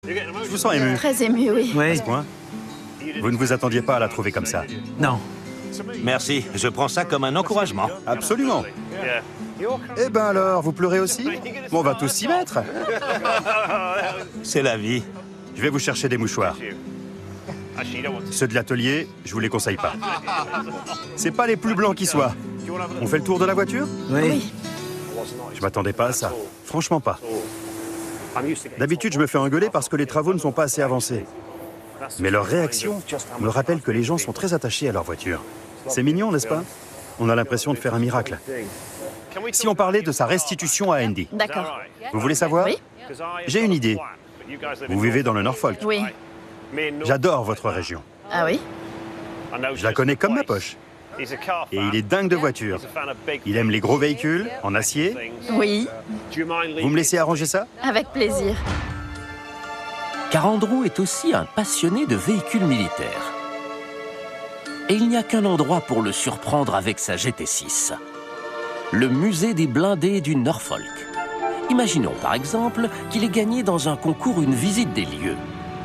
Je vous sens ému. Très ému, oui. À ce point. Vous ne vous attendiez pas à la trouver comme ça? Non. Merci, je prends ça comme un encouragement. Absolument. Eh ben alors, vous pleurez aussi? Bon, on va tous s'y mettre. C'est la vie. Je vais vous chercher des mouchoirs. Ceux de l'atelier, je vous les conseille pas. C'est pas les plus blancs qui soient. On fait le tour de la voiture? Oui. Je m'attendais pas à ça. Franchement pas. D'habitude, je me fais engueuler parce que les travaux ne sont pas assez avancés. Mais leur réaction me rappelle que les gens sont très attachés à leur voiture. C'est mignon, n'est-ce pas? On a l'impression de faire un miracle. Si on parlait de sa restitution à Andy. D'accord. Vous voulez savoir? Oui. J'ai une idée. Vous vivez dans le Norfolk. Oui. J'adore votre région. Ah oui? Je la connais comme ma poche. Et il est dingue de voitures. Il aime les gros véhicules, en acier. Oui. Vous me laissez arranger ça? Avec plaisir. Car Andrew est aussi un passionné de véhicules militaires. Et il n'y a qu'un endroit pour le surprendre avec sa GT6. Le musée des blindés du Norfolk. Imaginons par exemple qu'il ait gagné dans un concours une visite des lieux.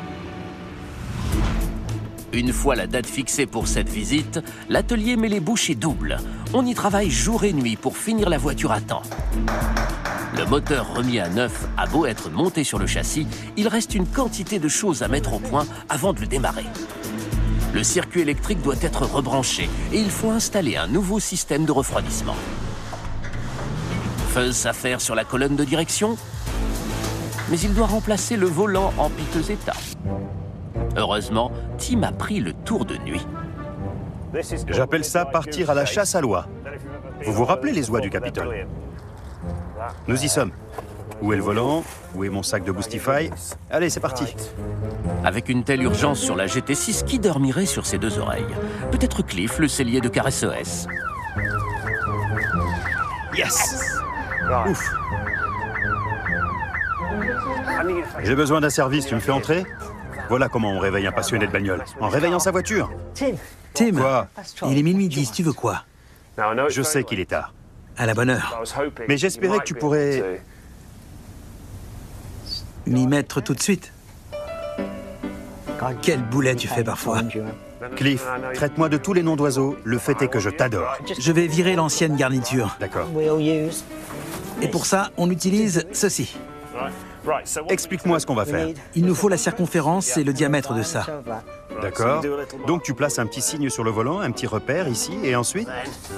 Une fois la date fixée pour cette visite, l'atelier met les bouchées doubles. On y travaille jour et nuit pour finir la voiture à temps. Le moteur remis à neuf a beau être monté sur le châssis, il reste une quantité de choses à mettre au point avant de le démarrer. Le circuit électrique doit être rebranché et il faut installer un nouveau système de refroidissement. Fuzz s'affaire sur la colonne de direction, mais il doit remplacer le volant en piteux état. Heureusement, Tim a pris le tour de nuit. J'appelle ça partir à la chasse à l'oie. Vous vous rappelez les oies du Capitole? Nous y sommes. Où est le volant? Où est mon sac de Boostify? Allez, c'est parti. Avec une telle urgence sur la GT6, qui dormirait sur ses deux oreilles? Peut-être Cliff, le cellier de Car SOS. Yes! Ouf! J'ai besoin d'un service, tu me fais entrer? Voilà comment on réveille un passionné de bagnole. En réveillant sa voiture. Tim, Quoi? il est minuit 10, tu veux quoi? Je sais qu'il est tard. À la bonne heure. Mais j'espérais que tu pourrais... M'y mettre tout de suite. Quel boulet tu fais parfois. Cliff, traite-moi de tous les noms d'oiseaux. Le fait est que je t'adore. Je vais virer l'ancienne garniture. D'accord. Et pour ça, on utilise ceci. Explique-moi ce qu'on va faire. Il nous faut la circonférence et le diamètre de ça. D'accord. Donc tu places un petit signe sur le volant, un petit repère ici, et ensuite...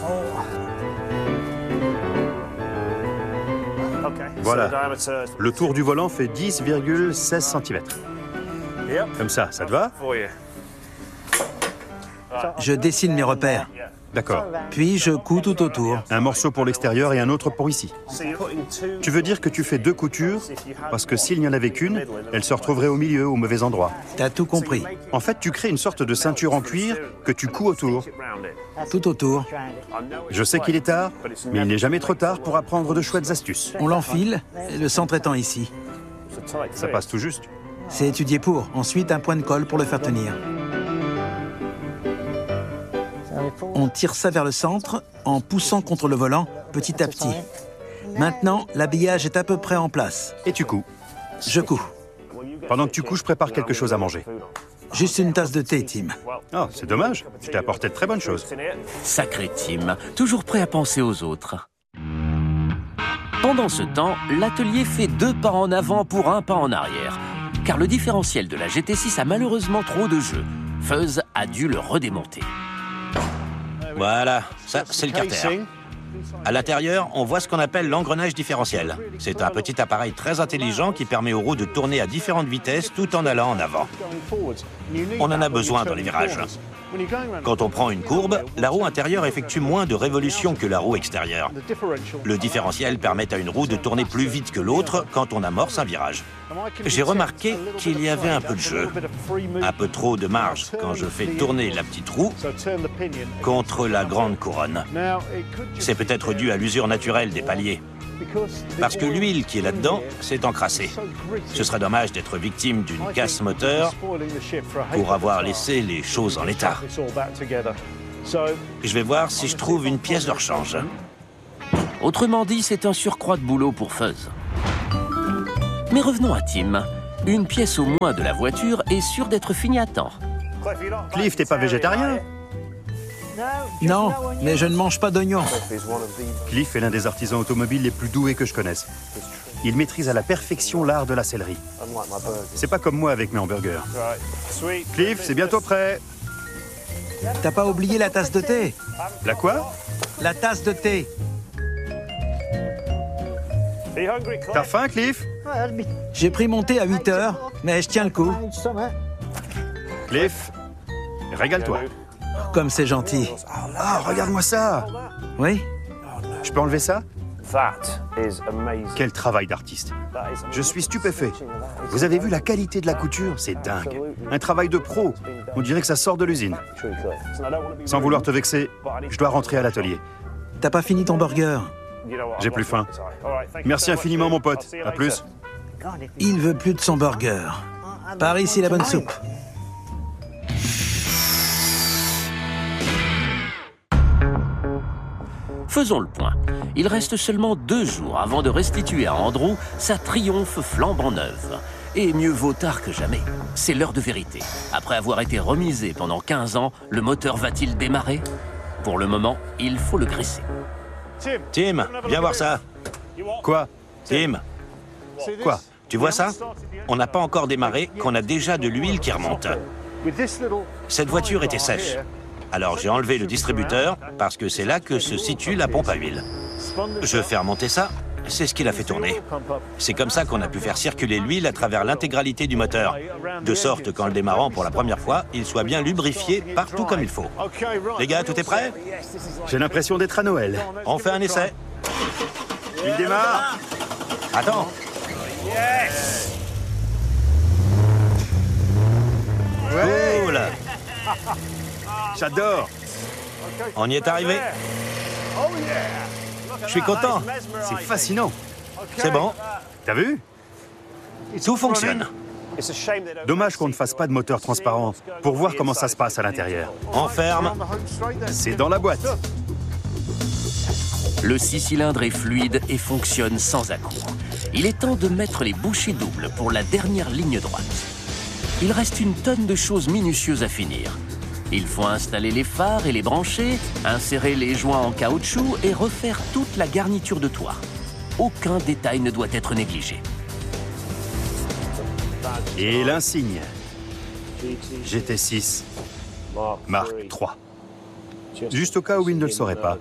Voilà. Le tour du volant fait 10,16 cm. Comme ça te va? Je dessine mes repères. D'accord. Puis je couds tout autour. Un morceau pour l'extérieur et un autre pour ici. Tu veux dire que tu fais deux coutures, parce que s'il n'y en avait qu'une, elle se retrouverait au milieu, au mauvais endroit. T'as tout compris. En fait, tu crées une sorte de ceinture en cuir que tu couds autour. Tout autour. Je sais qu'il est tard, mais il n'est jamais trop tard pour apprendre de chouettes astuces. On l'enfile, le centre étant ici. Ça passe tout juste. C'est étudié pour. Ensuite, un point de colle pour le faire tenir. On tire ça vers le centre en poussant contre le volant petit à petit. Maintenant, l'habillage est à peu près en place. Et tu couds. Je couds. Pendant que tu couds, je prépare quelque chose à manger. Juste une tasse de thé, Tim. Oh, c'est dommage. Je t'ai apporté de très bonnes choses. Sacré Tim, toujours prêt à penser aux autres. Pendant ce temps, l'atelier fait 2 pas en avant pour 1 pas en arrière. Car le différentiel de la GT6 a malheureusement trop de jeu. Fuzz a dû le redémonter. Voilà, ça c'est le carter. À l'intérieur, on voit ce qu'on appelle l'engrenage différentiel. C'est un petit appareil très intelligent qui permet aux roues de tourner à différentes vitesses tout en allant en avant. On en a besoin dans les virages. Quand on prend une courbe, la roue intérieure effectue moins de révolutions que la roue extérieure. Le différentiel permet à une roue de tourner plus vite que l'autre quand on amorce un virage. J'ai remarqué qu'il y avait un peu de jeu, un peu trop de marge quand je fais tourner la petite roue contre la grande couronne. C'est peut-être dû à l'usure naturelle des paliers. Parce que l'huile qui est là-dedans s'est encrassée. Ce serait dommage d'être victime d'une casse moteur pour avoir laissé les choses en l'état. Je vais voir si je trouve une pièce de rechange. Autrement dit, c'est un surcroît de boulot pour Fuzz. Mais revenons à Tim. Une pièce au moins de la voiture est sûre d'être finie à temps. Cliff, t'es pas végétarien? Non, mais je ne mange pas d'oignons. Cliff est l'un des artisans automobiles les plus doués que je connaisse. Il maîtrise à la perfection l'art de la sellerie. C'est pas comme moi avec mes hamburgers. Cliff, c'est bientôt prêt. T'as pas oublié la tasse de thé? La quoi? La tasse de thé. T'as faim, Cliff? J'ai pris mon thé à 8 heures, mais je tiens le coup. Cliff, régale-toi. Comme c'est gentil. Ah, regarde-moi ça. Oui? Je peux enlever ça? Quel travail d'artiste. Je suis stupéfait. Vous avez vu la qualité de la couture? C'est dingue. Un travail de pro. On dirait que ça sort de l'usine. Sans vouloir te vexer, je dois rentrer à l'atelier. T'as pas fini ton burger? J'ai plus faim. Merci infiniment, mon pote. À plus. Il veut plus de son burger. Par ici, la bonne soupe. Faisons le point. Il reste seulement 2 jours avant de restituer à Andrew sa triomphe flambant neuve. Et mieux vaut tard que jamais. C'est l'heure de vérité. Après avoir été remisé pendant 15 ans, le moteur va-t-il démarrer? Pour le moment, il faut le graisser. Tim, viens voir ça. Quoi? Tim, Quoi? tu vois ça? On n'a pas encore démarré, qu'on a déjà de l'huile qui remonte. Cette voiture était sèche. Alors j'ai enlevé le distributeur, parce que c'est là que se situe la pompe à huile. Je fais remonter ça, c'est ce qui l'a fait tourner. C'est comme ça qu'on a pu faire circuler l'huile à travers l'intégralité du moteur, de sorte qu'en le démarrant pour la première fois, il soit bien lubrifié partout comme il faut. Les gars, tout est prêt? J'ai l'impression d'être à Noël. On fait un essai. Il démarre. Attends. Ouais. Cool. J'adore. On y est arrivé. Je suis content. C'est fascinant. C'est bon. T'as vu? Tout fonctionne. Dommage qu'on ne fasse pas de moteur transparent pour voir comment ça se passe à l'intérieur. On ferme. C'est dans la boîte. Le 6 cylindres est fluide et fonctionne sans à-coups. Il est temps de mettre les bouchées doubles pour la dernière ligne droite. Il reste une tonne de choses minutieuses à finir. Il faut installer les phares et les brancher, insérer les joints en caoutchouc et refaire toute la garniture de toit. Aucun détail ne doit être négligé. Et l'insigne. GT6, Mark III. Juste au cas où il ne le saurait pas.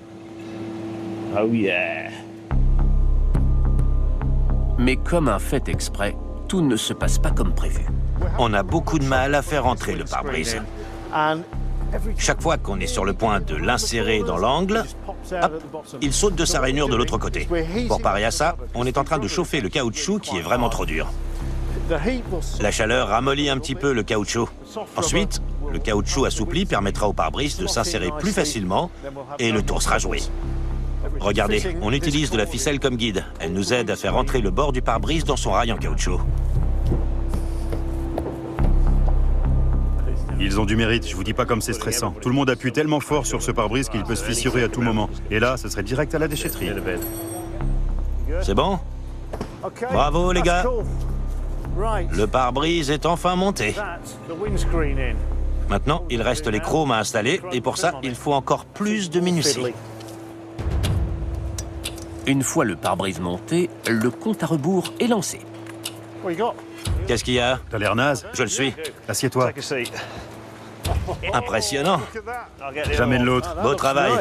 Mais comme un fait exprès, tout ne se passe pas comme prévu. On a beaucoup de mal à faire entrer le pare-brise. Chaque fois qu'on est sur le point de l'insérer dans l'angle, hop, il saute de sa rainure de l'autre côté. Pour parer à ça, on est en train de chauffer le caoutchouc qui est vraiment trop dur. La chaleur ramollit un petit peu le caoutchouc. Ensuite, le caoutchouc assoupli permettra au pare-brise de s'insérer plus facilement et le tour sera joué. Regardez, on utilise de la ficelle comme guide. Elle nous aide à faire entrer le bord du pare-brise dans son rail en caoutchouc. Ils ont du mérite, je vous dis pas comme c'est stressant. Tout le monde appuie tellement fort sur ce pare-brise qu'il peut se fissurer à tout moment. Et là, ce serait direct à la déchetterie. C'est bon? Bravo les gars! Le pare-brise est enfin monté. Maintenant, il reste les chromes à installer et pour ça, il faut encore plus de minutie. Une fois le pare-brise monté, le compte à rebours est lancé. Qu'est-ce qu'il y a? T'as l'air naze? Je le suis. Assieds-toi. Impressionnant. Jamais de l'autre. Beau travail.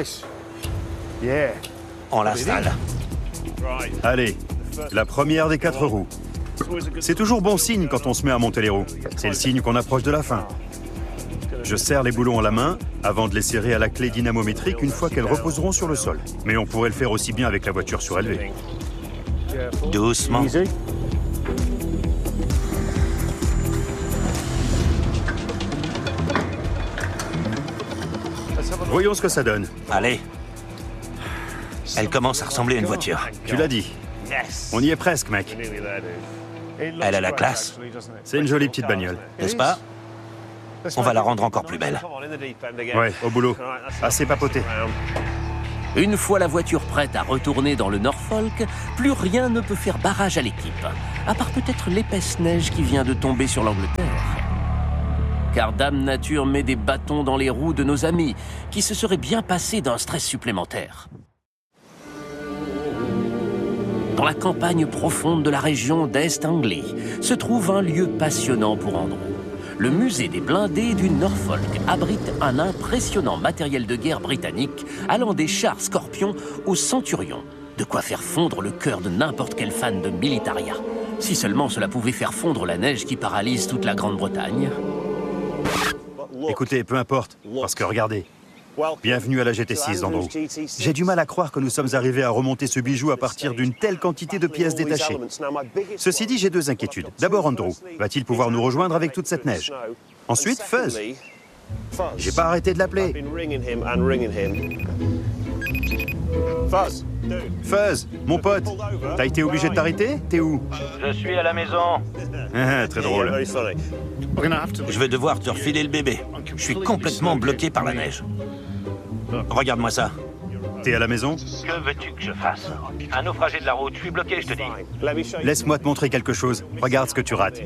On l'installe. Allez, la première des 4 roues. C'est toujours bon signe quand on se met à monter les roues. C'est le signe qu'on approche de la fin. Je serre les boulons à la main avant de les serrer à la clé dynamométrique une fois qu'elles reposeront sur le sol. Mais on pourrait le faire aussi bien avec la voiture surélevée. Doucement. Voyons ce que ça donne. Allez. Elle commence à ressembler à une voiture. Tu l'as dit. On y est presque, mec. Elle a la classe, C'est une jolie petite bagnole. n'est-ce pas? On va la rendre encore plus belle. Ouais, au boulot. Assez papoté. Une fois la voiture prête à retourner dans le Norfolk, plus rien ne peut faire barrage à l'équipe. à part peut-être l'épaisse neige qui vient de tomber sur l'Angleterre. Car Dame Nature met des bâtons dans les roues de nos amis, qui se seraient bien passés d'un stress supplémentaire. Dans la campagne profonde de la région d'East Anglia se trouve un lieu passionnant pour Andrew. Le musée des blindés du Norfolk abrite un impressionnant matériel de guerre britannique allant des chars Scorpion aux Centurions. De quoi faire fondre le cœur de n'importe quel fan de militaria. Si seulement cela pouvait faire fondre la neige qui paralyse toute la Grande-Bretagne. Écoutez, peu importe, parce que regardez. Bienvenue à la GT6 d'Andrew. J'ai du mal à croire que nous sommes arrivés à remonter ce bijou à partir d'une telle quantité de pièces détachées. Ceci dit, j'ai deux inquiétudes. D'abord, Andrew, va-t-il pouvoir nous rejoindre avec toute cette neige? Ensuite, Fuzz. J'ai pas arrêté de l'appeler. Fuzz, mon pote, t'as été obligé de t'arrêter? T'es où? Je suis à la maison. Très drôle. Je vais devoir te refiler le bébé. Je suis complètement bloqué par la neige. Regarde-moi ça. T'es à la maison? Que veux-tu que je fasse? Un naufragé de la route, je suis bloqué, je te dis. Laisse-moi te montrer quelque chose. Regarde ce que tu rates.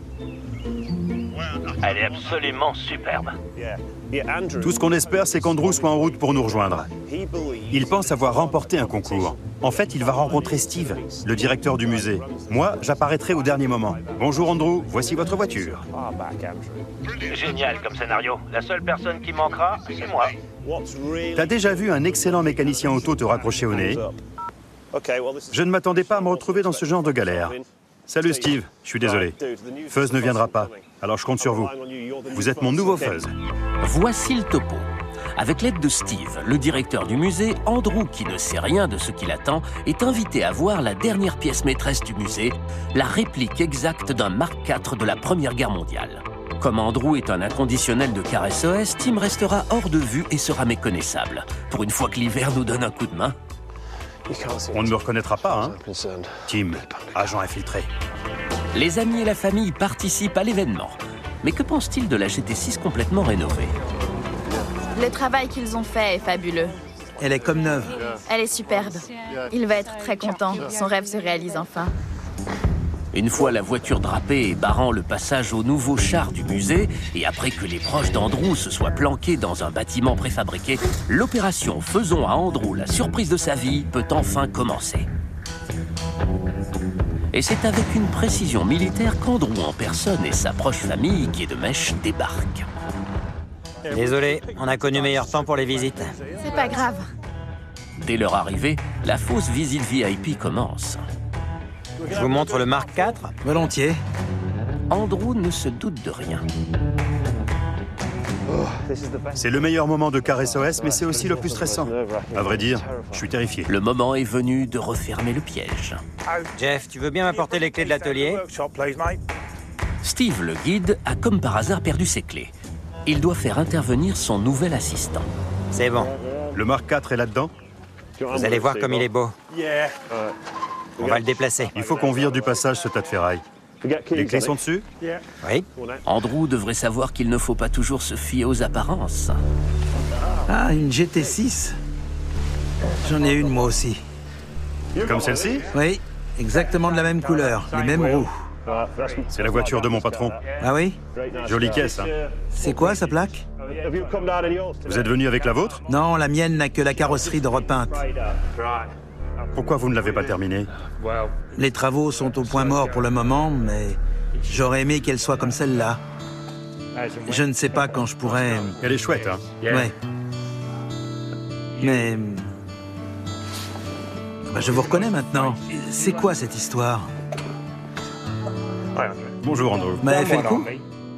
Elle est absolument superbe. Tout ce qu'on espère, c'est qu'Andrew soit en route pour nous rejoindre. Il pense avoir remporté un concours. En fait, il va rencontrer Steve, le directeur du musée. Moi, j'apparaîtrai au dernier moment. Bonjour Andrew, voici votre voiture. Génial comme scénario. La seule personne qui manquera, c'est moi. T'as déjà vu un excellent mécanicien auto te raccrocher au nez? Je ne m'attendais pas à me retrouver dans ce genre de galère. Salut Steve, je suis désolé. Fuzz ne viendra pas, alors je compte sur vous. Vous êtes mon nouveau Fuzz. Voici le topo. Avec l'aide de Steve, le directeur du musée, Andrew, qui ne sait rien de ce qui l'attend, est invité à voir la dernière pièce maîtresse du musée, la réplique exacte d'un Mark IV de la Première Guerre mondiale. Comme Andrew est un inconditionnel de car SOS, Tim restera hors de vue et sera méconnaissable. Pour une fois que l'hiver nous donne un coup de main. On ne me reconnaîtra pas, hein? Tim, agent infiltré. Les amis et la famille participent à l'événement. Mais que pense-t-il de la GT6 complètement rénovée? Le travail qu'ils ont fait est fabuleux. Elle est comme neuve. Elle est superbe. Il va être très content. Son rêve se réalise enfin. Une fois la voiture drapée et barrant le passage au nouveau char du musée, et après que les proches d'Andrew se soient planqués dans un bâtiment préfabriqué, l'opération Faisons à Andrew la surprise de sa vie peut enfin commencer. Et c'est avec une précision militaire qu'Andrew en personne et sa proche famille, qui est de mèche, débarquent. Désolé, on a connu meilleur temps pour les visites. C'est pas grave. Dès leur arrivée, la fausse visite VIP commence. Je vous montre le Mark IV. Volontiers. Andrew ne se doute de rien. C'est le meilleur moment de car SOS, mais c'est aussi le plus stressant. À vrai dire, je suis terrifié. Le moment est venu de refermer le piège. Jeff, tu veux bien m'apporter les clés de l'atelier? Steve, le guide, a comme par hasard perdu ses clés. Il doit faire intervenir son nouvel assistant. C'est bon. Le Mark IV est là-dedans? Vous allez voir comme il est beau. On va le déplacer. Il faut qu'on vire du passage ce tas de ferraille. Les clés sont dessus? Oui. Andrew devrait savoir qu'il ne faut pas toujours se fier aux apparences. Ah, une GT6. J'en ai une moi aussi. Comme celle-ci? Oui, exactement de la même couleur, les mêmes roues. C'est la voiture de mon patron. Ah oui? Jolie caisse, hein? C'est quoi sa plaque? Vous êtes venu avec la vôtre? Non, la mienne n'a que la carrosserie de repeinte. Pourquoi vous ne l'avez pas terminée? Les travaux sont au point mort pour le moment, mais j'aurais aimé qu'elle soit comme celle-là. Je ne sais pas quand je pourrais... Elle est chouette, hein? Ouais. Mais... je vous reconnais maintenant. C'est quoi cette histoire? Bonjour, Andrew. Vous m'avez fait le coup?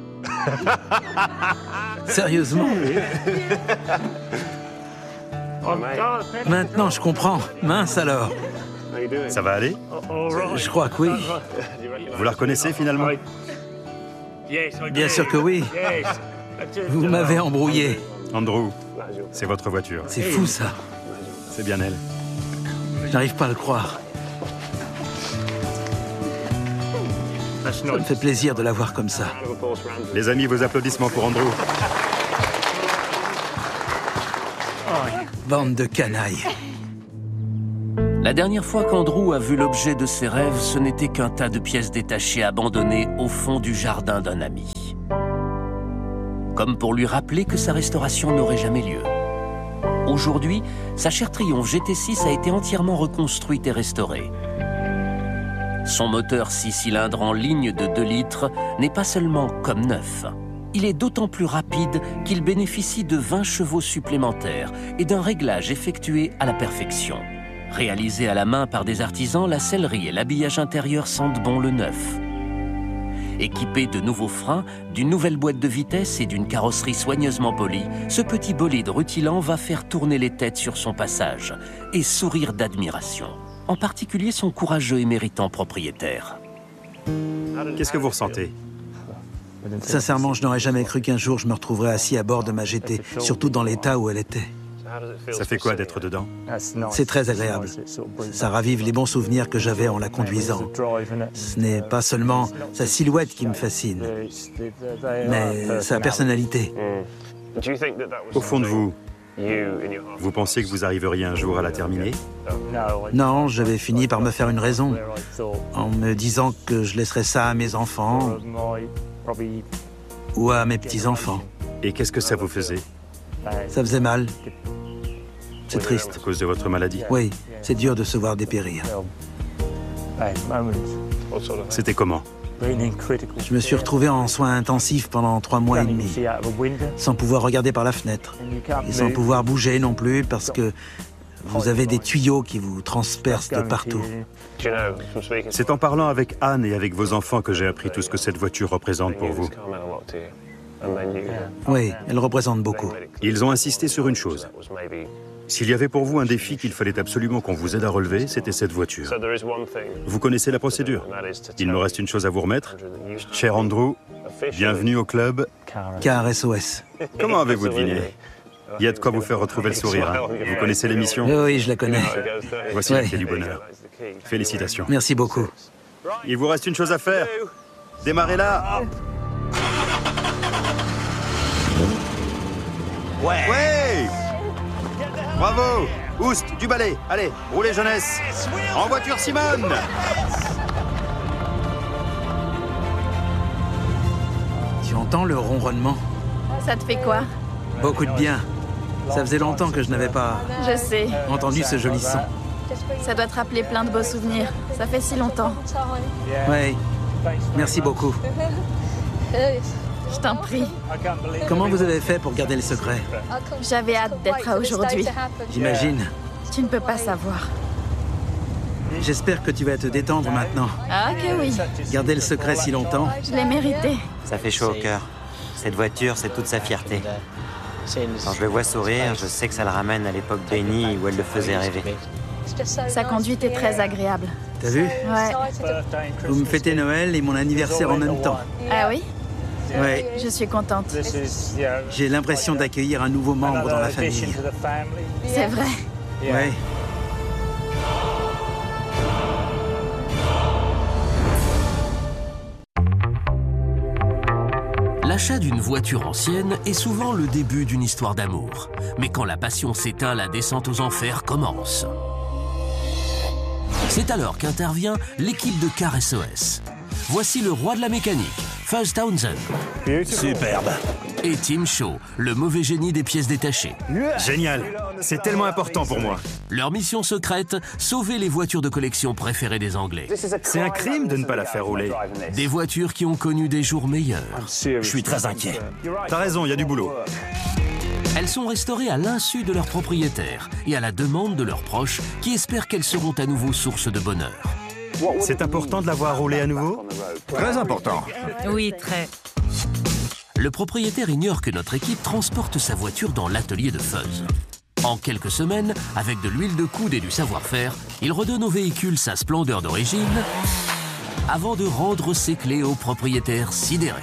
Sérieusement? Maintenant, je comprends. Mince alors. Ça va aller? Je crois que oui. Vous la reconnaissez finalement? Bien sûr que oui. Vous m'avez embrouillé. Andrew, c'est votre voiture. C'est fou, ça. C'est bien elle. Je n'arrive pas à le croire. Ça me fait plaisir de la voir comme ça. Les amis, vos applaudissements pour Andrew. Bande de canailles. La dernière fois qu'Andrew a vu l'objet de ses rêves, ce n'était qu'un tas de pièces détachées abandonnées au fond du jardin d'un ami. Comme pour lui rappeler que sa restauration n'aurait jamais lieu. Aujourd'hui, sa chère Triumph GT6 a été entièrement reconstruite et restaurée. Son moteur 6 cylindres en ligne de 2 litres n'est pas seulement comme neuf. Il est d'autant plus rapide qu'il bénéficie de 20 chevaux supplémentaires et d'un réglage effectué à la perfection. Réalisé à la main par des artisans, la sellerie et l'habillage intérieur sentent bon le neuf. Équipé de nouveaux freins, d'une nouvelle boîte de vitesse et d'une carrosserie soigneusement polie, ce petit bolide rutilant va faire tourner les têtes sur son passage et sourire d'admiration. En particulier son courageux et méritant propriétaire. Qu'est-ce que vous ressentez? Sincèrement, je n'aurais jamais cru qu'un jour je me retrouverais assis à bord de ma GT, surtout dans l'état où elle était. Ça fait quoi d'être dedans? C'est très agréable. Ça ravive les bons souvenirs que j'avais en la conduisant. Ce n'est pas seulement sa silhouette qui me fascine, mais sa personnalité. Au fond de vous, vous pensiez que vous arriveriez un jour à la terminer? Non, j'avais fini par me faire une raison, en me disant que je laisserais ça à mes enfants ou à mes petits-enfants. Et qu'est-ce que ça vous faisait? Ça faisait mal. C'est triste. À cause de votre maladie? Oui, c'est dur de se voir dépérir. C'était comment? Je me suis retrouvé en soins intensifs pendant 3 mois et demi, sans pouvoir regarder par la fenêtre, et sans pouvoir bouger non plus parce que vous avez des tuyaux qui vous transpercent de partout. C'est en parlant avec Anne et avec vos enfants que j'ai appris tout ce que cette voiture représente pour vous. Oui, elle représente beaucoup. Ils ont insisté sur une chose. S'il y avait pour vous un défi qu'il fallait absolument qu'on vous aide à relever, c'était cette voiture. Vous connaissez la procédure. Il me reste une chose à vous remettre. Cher Andrew, bienvenue au club Car SOS. Comment avez-vous deviné? Il y a de quoi vous faire retrouver le sourire. Hein. Vous connaissez l'émission? Oui, je la connais. Voici la clé du bonheur. Félicitations. Merci beaucoup. Il vous reste une chose à faire. Démarrez-la. Ouais. Bravo. Oust, du balai. Allez, roulez jeunesse. En voiture Simone. Tu entends le ronronnement? Ça te fait quoi? Beaucoup de bien. Ça faisait longtemps que je n'avais pas Je sais. entendu ce joli son. Ça doit te rappeler plein de beaux souvenirs. Ça fait si longtemps. Oui, merci beaucoup. Je t'en prie. Comment vous avez fait pour garder le secret? J'avais hâte d'être à aujourd'hui. J'imagine. Tu ne peux pas savoir. J'espère que tu vas te détendre maintenant. Ah que oui. Garder le secret si longtemps. Je l'ai mérité. Ça fait chaud au cœur. Cette voiture, c'est toute sa fierté. Quand je le vois sourire, je sais que ça le ramène à l'époque bénie où elle le faisait rêver. Sa conduite est très agréable. T'as vu? Ouais. Vous me fêtez Noël et mon anniversaire en même temps. Ah oui? Oui, Je suis contente. j'ai l'impression d'accueillir un nouveau membre dans la famille. C'est vrai. Oui. L'achat d'une voiture ancienne est souvent le début d'une histoire d'amour. Mais quand la passion s'éteint, la descente aux enfers commence. C'est alors qu'intervient l'équipe de Car SOS. Voici le roi de la mécanique, Fuzz Townsend. Superbe. Et Tim Shaw, le mauvais génie des pièces détachées. Génial. C'est tellement important pour moi. Leur mission secrète, sauver les voitures de collection préférées des Anglais. C'est un crime de ne pas la faire rouler. Des voitures qui ont connu des jours meilleurs. Je suis très inquiet. T'as raison, il y a du boulot. Elles sont restaurées à l'insu de leurs propriétaires et à la demande de leurs proches qui espèrent qu'elles seront à nouveau source de bonheur. C'est important de la voir rouler à nouveau? Très important. Oui, très. Le propriétaire ignore que notre équipe transporte sa voiture dans l'atelier de Fuzz. En quelques semaines, avec de l'huile de coude et du savoir-faire, il redonne au véhicule sa splendeur d'origine avant de rendre ses clés au propriétaire sidéré.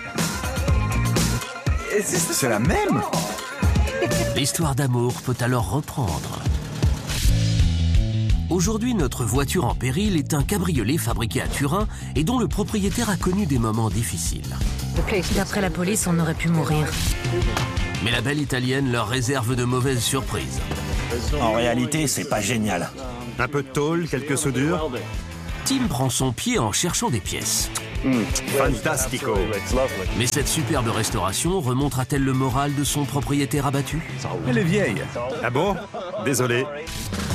C'est la même? L'histoire d'amour peut alors reprendre. Aujourd'hui, notre voiture en péril est un cabriolet fabriqué à Turin et dont le propriétaire a connu des moments difficiles. D'après la police, on aurait pu mourir. Mais la belle italienne leur réserve de mauvaises surprises. En réalité, c'est pas génial. Un peu de tôle, quelques soudures. Tim prend son pied en cherchant des pièces. Fantastico. Mais cette superbe restauration remontera-t-elle le moral de son propriétaire abattu? Elle est vieille. Ah bon? Désolé.